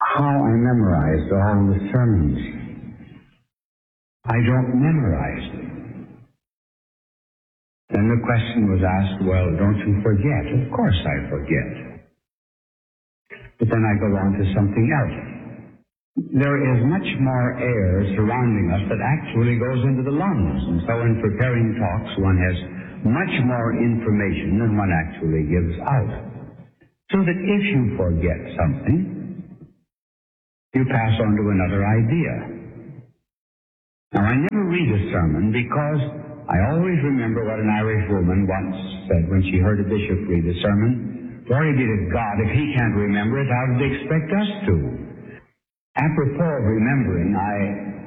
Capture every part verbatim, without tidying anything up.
how I memorized all the sermons. I don't memorize them. Then the question was asked, well, don't you forget? Of course I forget. But then I go on to something else. There is much more air surrounding us that actually goes into the lungs. And so in preparing talks, one has much more information than one actually gives out. So that if you forget something, you pass on to another idea. Now, I never read a sermon because I always remember what an Irish woman once said when she heard a bishop read a sermon. Glory be to God, if he can't remember it, how did he expect us to? Apropos of remembering, I,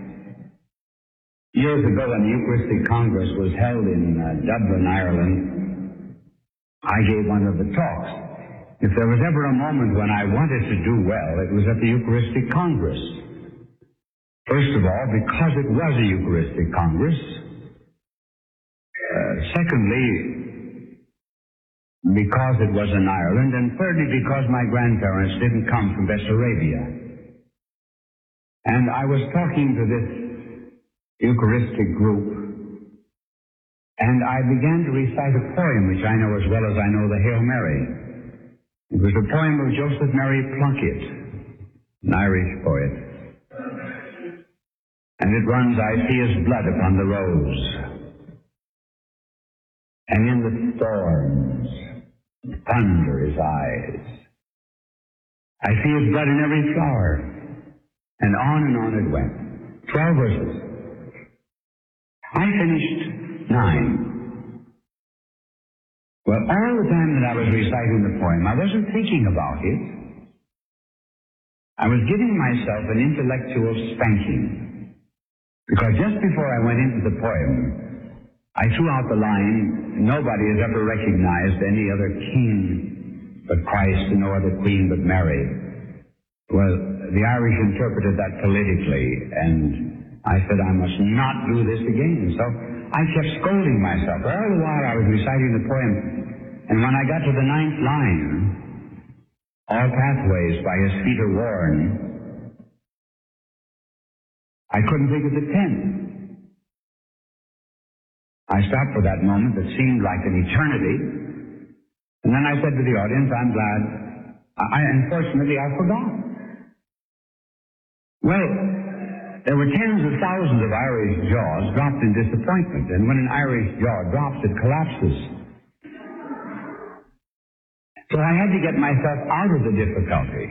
years ago when the Eucharistic Congress was held in uh, Dublin, Ireland, I gave one of the talks. If there was ever a moment when I wanted to do well, it was at the Eucharistic Congress. First of all, because it was a Eucharistic Congress. Uh, secondly, because it was in Ireland. And thirdly, because my grandparents didn't come from Bessarabia. And I was talking to this Eucharistic group, and I began to recite a poem which I know as well as I know the Hail Mary. It was a poem of Joseph Mary Plunkett, an Irish poet. And it runs, I see his blood upon the rose, and in the storms, thunder his eyes. I see his blood in every flower. And on and on it went. Twelve verses. I finished nine. Well, all the time that I was reciting the poem, I wasn't thinking about it. I was giving myself an intellectual spanking. Because just before I went into the poem, I threw out the line, nobody has ever recognized any other king but Christ and no other queen but Mary. Well, the Irish interpreted that politically, and I said I must not do this again. So I kept scolding myself. All the while I was reciting the poem, and when I got to the ninth line, all pathways by his feet are worn, I couldn't think of the tenth. I stopped for that moment that seemed like an eternity, and then I said to the audience, I'm glad. I, unfortunately, I forgot. Well, there were tens of thousands of Irish jaws dropped in disappointment, and when an Irish jaw drops, it collapses. So I had to get myself out of the difficulty.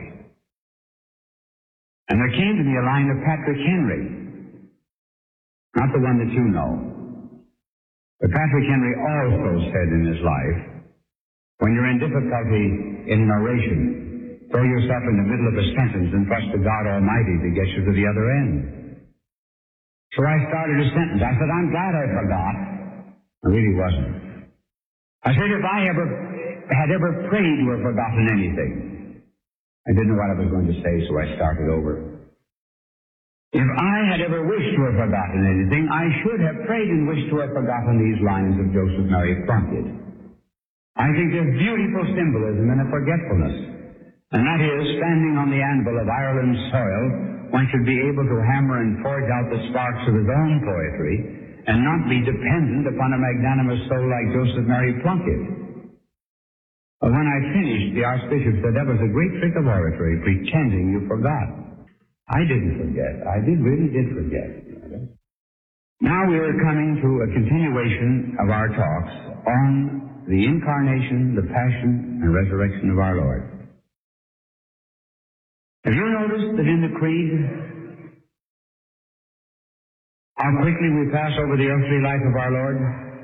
And there came to me a line of Patrick Henry, not the one that you know. But Patrick Henry also said in his life, when you're in difficulty in an oration, throw yourself in the middle of a sentence and trust to God Almighty to get you to the other end. So I started a sentence. I said, I'm glad I forgot. I really wasn't. I said, if I ever had ever prayed to have forgotten anything, I didn't know what I was going to say, so I started over. If I had ever wished to have forgotten anything, I should have prayed and wished to have forgotten these lines of Joseph Mary Plunkett. I think there's beautiful symbolism in a forgetfulness. And that is, standing on the anvil of Ireland's soil, one should be able to hammer and forge out the sparks of his own poetry and not be dependent upon a magnanimous soul like Joseph Mary Plunkett. But when I finished, the Archbishop said that was a great trick of oratory, pretending you forgot. I didn't forget. I did really did forget. Now we are coming to a continuation of our talks on the incarnation, the passion, and resurrection of our Lord. Have you noticed that in the Creed, how quickly we pass over the earthly life of our Lord?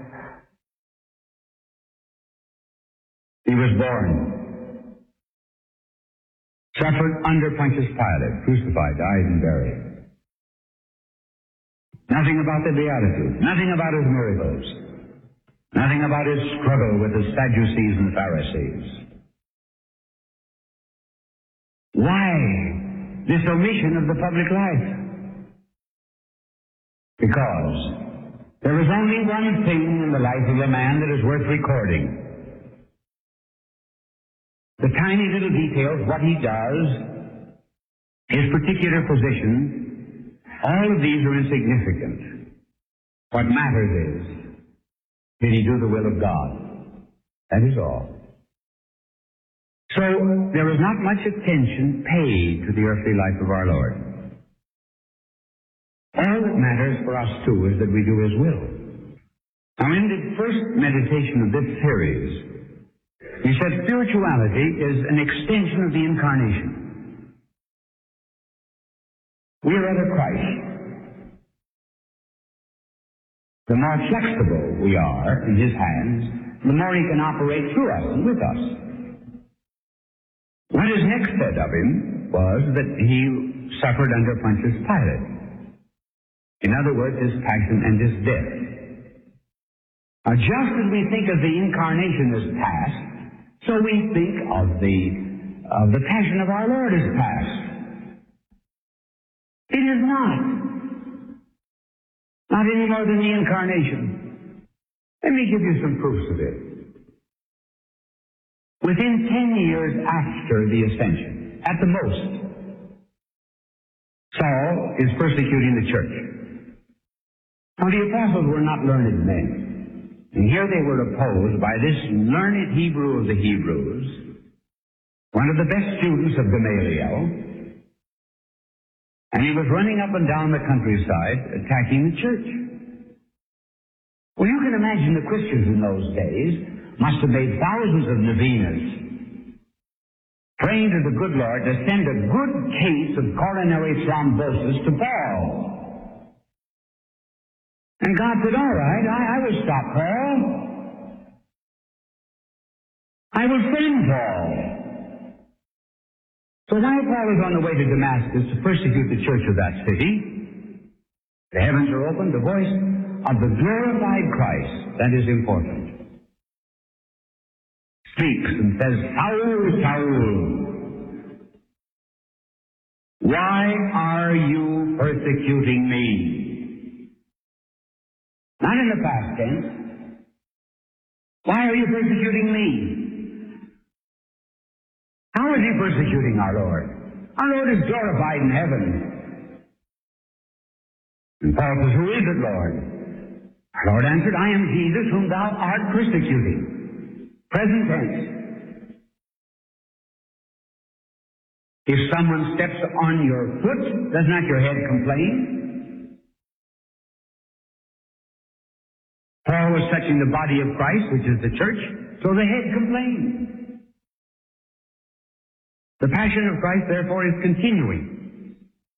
He was born, suffered under Pontius Pilate, crucified, died, and buried. Nothing about the Beatitudes, nothing about his miracles, nothing about his struggle with the Sadducees and Pharisees. Why this omission of the public life? Because there is only one thing in the life of a man that is worth recording. The tiny little details, what he does, his particular position, all of these are insignificant. What matters is, did he do the will of God? That is all. So there is not much attention paid to the earthly life of our Lord. All that matters for us, too, is that we do his will. Now, in the first meditation of this series, we said spirituality is an extension of the incarnation. We are other Christ. The more flexible we are in his hands, the more he can operate through us and with us. What is next said of him was that he suffered under Pontius Pilate. In other words, his passion and his death. Now, just as we think of the incarnation as past, so we think of the, of the passion of our Lord as past. It is not. Not any more than the incarnation. Let me give you some proofs of it. Within ten years after the ascension, at the most, Saul is persecuting the church. Now, the apostles were not learned men. And here they were opposed by this learned Hebrew of the Hebrews, one of the best students of Gamaliel, and he was running up and down the countryside attacking the church. Well, you can imagine the Christians in those days must have made thousands of novenas, praying to the good Lord to send a good case of coronary thrombosis to Paul. And God said, all right, I, I will stop Paul. I will send Paul. So while Paul is on the way to Damascus to persecute the church of that city, the heavens are opened, the voice of the glorified Christ, that is important, speaks and says, Saul, Saul, why are you persecuting me? Not in the past tense. Why are you persecuting me? How is he persecuting our Lord? Our Lord is glorified in heaven. And Paul says, who is it, Lord? Our Lord answered, I am Jesus whom thou art persecuting. Present tense. If someone steps on your foot, does not your head complain? Paul was touching the body of Christ, which is the church, so the head complained. The passion of Christ, therefore, is continuing.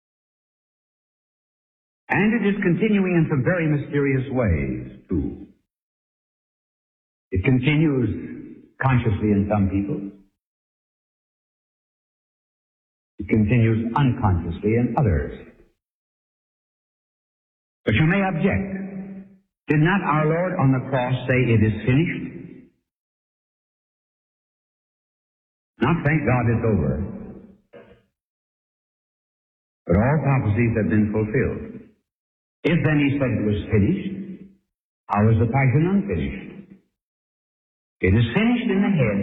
And it is continuing in some very mysterious ways, too. It continues consciously in some people. It continues unconsciously in others. But you may object. Did not our Lord on the cross say, it is finished? Not thank God it's over. But all prophecies have been fulfilled. If then he said it was finished, how is the passion unfinished? It is finished in the head.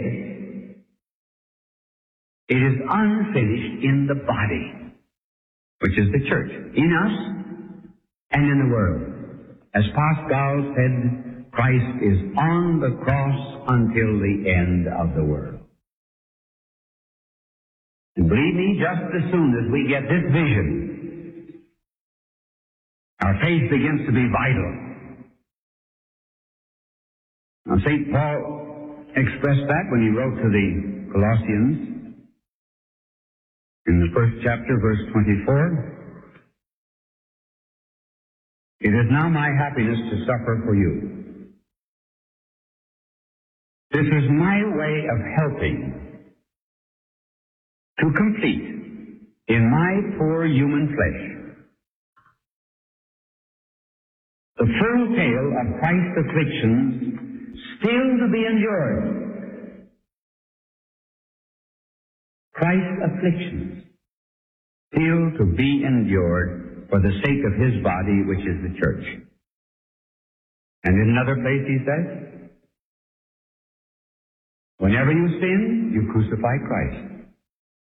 It is unfinished in the body, which is the church, in us and in the world. As Pascal said, Christ is on the cross until the end of the world. And believe me, just as soon as we get this vision, our faith begins to be vital. Now, Saint Paul expressed that when he wrote to the Colossians in the first chapter, verse twenty-four. It is now my happiness to suffer for you. This is my way of helping to complete in my poor human flesh the full tale of Christ's afflictions still to be endured. Christ's afflictions still to be endured for the sake of his body, which is the church. And in another place he says, whenever you sin, you crucify Christ.